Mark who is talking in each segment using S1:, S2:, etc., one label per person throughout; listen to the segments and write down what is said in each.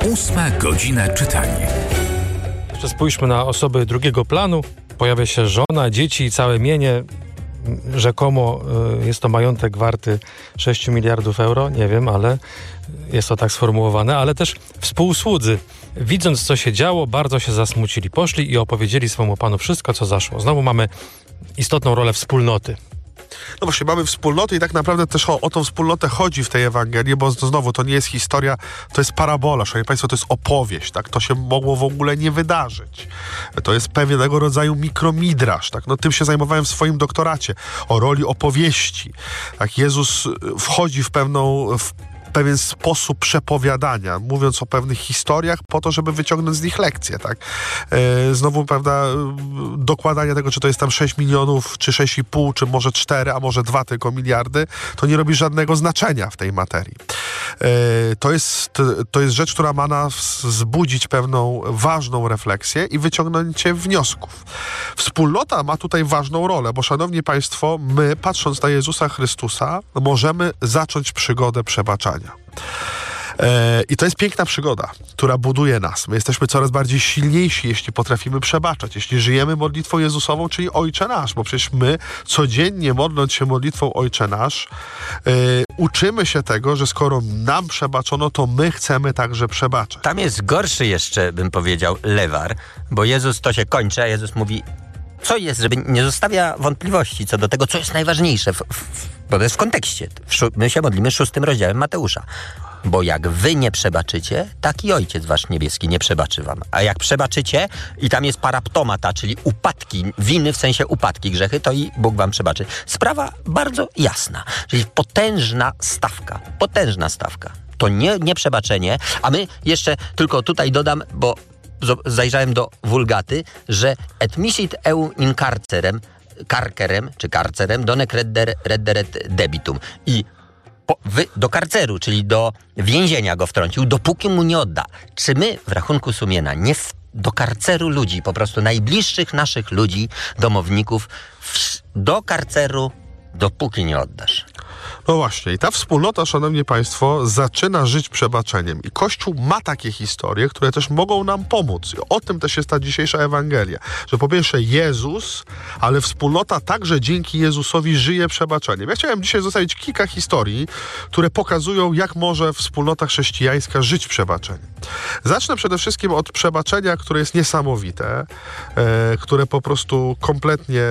S1: 8 godzina czytania.
S2: Jeszcze spójrzmy na osoby drugiego planu. Pojawia się żona, dzieci i całe mienie. Rzekomo jest to majątek warty 6 miliardów euro. Nie wiem, ale jest to tak sformułowane. Ale też współsłudzy, widząc co się działo, bardzo się zasmucili. Poszli i opowiedzieli swemu panu wszystko, co zaszło. Znowu mamy istotną rolę wspólnoty.
S3: No właśnie, mamy wspólnotę i tak naprawdę też o tą wspólnotę chodzi w tej Ewangelii, bo znowu to nie jest historia, to jest parabola, szanowni państwo, to jest opowieść, tak? To się mogło w ogóle nie wydarzyć. To jest pewnego rodzaju mikromidrasz, tak? No tym się zajmowałem w swoim doktoracie, o roli opowieści. Tak? Jezus wchodzi w pewien sposób przepowiadania, mówiąc o pewnych historiach po to, żeby wyciągnąć z nich lekcje, tak? Znowu, prawda, dokładanie tego, czy to jest tam 6 milionów, czy 6,5, czy może 4, a może 2 tylko miliardy, to nie robi żadnego znaczenia w tej materii. To jest rzecz, która ma nas wzbudzić pewną ważną refleksję i wyciągnięcie wniosków. Wspólnota ma tutaj ważną rolę, bo szanowni państwo, my, patrząc na Jezusa Chrystusa, możemy zacząć przygodę przebaczania. I to jest piękna przygoda, która buduje nas. My jesteśmy coraz bardziej silniejsi, jeśli potrafimy przebaczać, jeśli żyjemy modlitwą Jezusową, czyli Ojcze Nasz, bo przecież my codziennie modląc się modlitwą Ojcze Nasz, uczymy się tego, że skoro nam przebaczono, to my chcemy także przebaczać.
S4: Tam jest gorszy jeszcze, bym powiedział, lewar, bo Jezus to się kończy, a Jezus mówi, co jest, żeby nie zostawia wątpliwości co do tego, co jest najważniejsze, bo to jest w kontekście. My się modlimy 6 rozdziałem Mateusza. Bo jak wy nie przebaczycie, tak i Ojciec wasz niebieski nie przebaczy wam. A jak przebaczycie, i tam jest paraptomata, czyli upadki, winy w sensie upadki, grzechy, to i Bóg wam przebaczy. Sprawa bardzo jasna. Czyli potężna stawka. To nie przebaczenie, a my jeszcze tylko tutaj dodam, bo zajrzałem do Wulgaty, że et misit eum in carcerem donec redderet debitum. I do karceru, czyli do więzienia go wtrącił, dopóki mu nie odda. Czy my w rachunku sumienia do karceru ludzi, po prostu najbliższych naszych ludzi, domowników, do karceru, dopóki nie oddasz?
S3: No właśnie, i ta wspólnota, szanowni państwo, zaczyna żyć przebaczeniem. I Kościół ma takie historie, które też mogą nam pomóc. I o tym też jest ta dzisiejsza Ewangelia. Że po pierwsze Jezus, ale wspólnota także dzięki Jezusowi żyje przebaczeniem. Ja chciałem dzisiaj zostawić kilka historii, które pokazują, jak może wspólnota chrześcijańska żyć przebaczeniem. Zacznę przede wszystkim od przebaczenia, które jest niesamowite, które po prostu kompletnie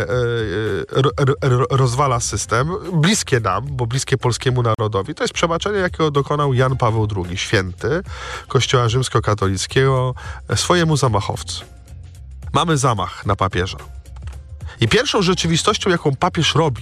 S3: rozwala system. Bliskie nam, bo bliskie polskiemu narodowi. To jest przebaczenie, jakiego dokonał Jan Paweł II, święty Kościoła rzymskokatolickiego, swojemu zamachowcy. Mamy zamach na papieża. I pierwszą rzeczywistością, jaką papież robi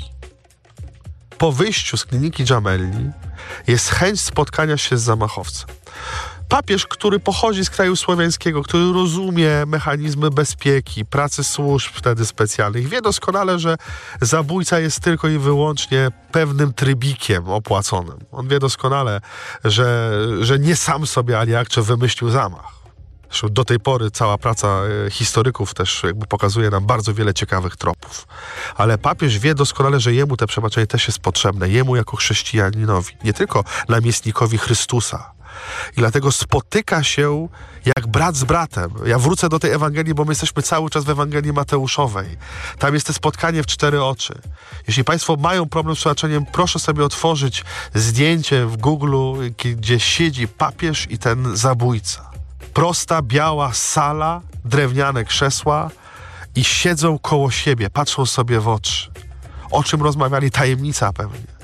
S3: po wyjściu z kliniki Gemelli, jest chęć spotkania się z zamachowcem. Papież, który pochodzi z kraju słowiańskiego, który rozumie mechanizmy bezpieki, pracy służb wtedy specjalnych, wie doskonale, że zabójca jest tylko i wyłącznie pewnym trybikiem opłaconym. On wie doskonale, że nie sam sobie Aliakcze wymyślił zamach. Zresztą do tej pory cała praca historyków też jakby pokazuje nam bardzo wiele ciekawych tropów. Ale papież wie doskonale, że jemu te przebaczenie też jest potrzebne. Jemu jako chrześcijaninowi, nie tylko namiestnikowi Chrystusa. I dlatego spotyka się jak brat z bratem. Ja wrócę do tej Ewangelii, bo my jesteśmy cały czas w Ewangelii Mateuszowej. Tam jest to spotkanie w 4 oczy. Jeśli państwo mają problem z przebaczeniem, proszę sobie otworzyć zdjęcie w Google, gdzie siedzi papież i ten zabójca. Prosta, biała sala, drewniane krzesła i siedzą koło siebie, patrzą sobie w oczy. O czym rozmawiali? Tajemnica pewnie.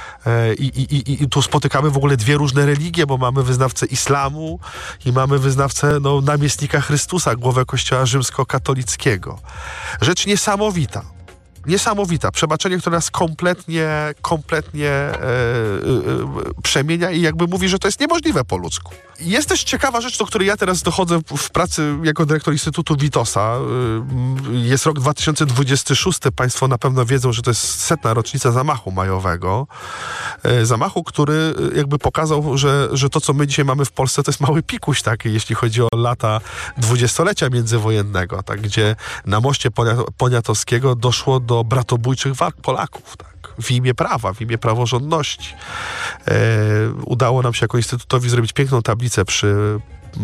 S3: I tu spotykamy w ogóle 2 różne religie, bo mamy wyznawcę islamu i mamy wyznawcę namiestnika Chrystusa, głowę Kościoła rzymskokatolickiego. Rzecz niesamowita. Niesamowita. Przebaczenie, które nas kompletnie przemienia i jakby mówi, że to jest niemożliwe po ludzku. Jest też ciekawa rzecz, do której ja teraz dochodzę w pracy jako dyrektor Instytutu Witosa. Jest rok 2026. Państwo na pewno wiedzą, że to jest 100. rocznica zamachu majowego. Zamachu, który jakby pokazał, że to, co my dzisiaj mamy w Polsce, to jest mały pikuś, tak, jeśli chodzi o lata 20-lecia międzywojennego, tak, gdzie na moście Poniatowskiego doszło do bratobójczych walk Polaków, tak, w imię prawa, w imię praworządności. Udało nam się jako Instytutowi zrobić piękną tablicę przy